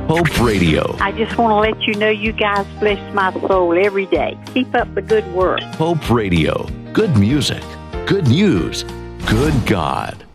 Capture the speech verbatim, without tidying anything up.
Hope Radio. I just want to let you know you guys bless my soul every day. Keep up the good work. Hope Radio. Good music. Good news. Good God.